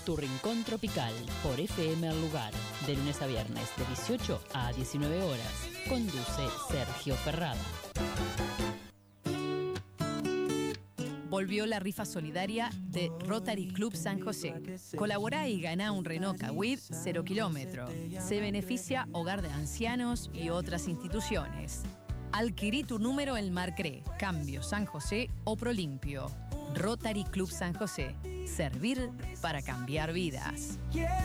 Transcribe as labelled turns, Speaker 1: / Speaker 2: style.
Speaker 1: Tu Rincón Tropical, por FM El Lugar, de lunes a viernes de 18 a 19 horas. Conduce Sergio Ferrada.
Speaker 2: Volvió la rifa solidaria de Rotary Club San José. Colaborá y ganá un Renault Kwid 0 kilómetro. Se beneficia Hogar de Ancianos y otras instituciones. Adquirí tu número en Marcré, Cambio San José o Prolimpio. Rotary Club San José. Servir para cambiar vidas.